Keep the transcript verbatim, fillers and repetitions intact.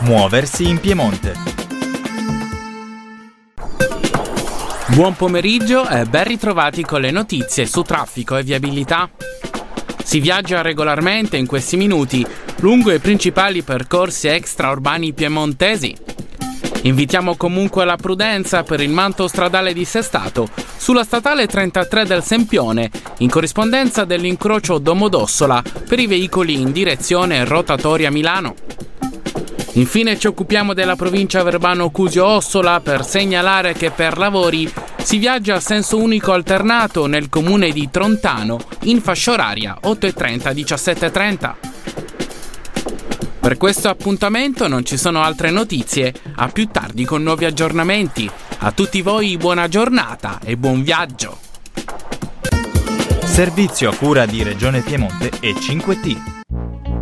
Muoversi in Piemonte. Buon pomeriggio e ben ritrovati con le notizie su traffico e viabilità. Si viaggia regolarmente in questi minuti lungo i principali percorsi extraurbani piemontesi. Invitiamo comunque alla prudenza per il manto stradale dissestato sulla statale trentatré del Sempione, in corrispondenza dell'incrocio Domodossola per i veicoli in direzione rotatoria Milano. Infine ci occupiamo della provincia Verbano-Cusio-Ossola per segnalare che per lavori si viaggia a senso unico alternato nel comune di Trontano in fascia oraria otto e trenta diciassette e trenta. Per questo appuntamento non ci sono altre notizie, a più tardi con nuovi aggiornamenti. A tutti voi buona giornata e buon viaggio! Servizio a cura di Regione Piemonte e cinque T.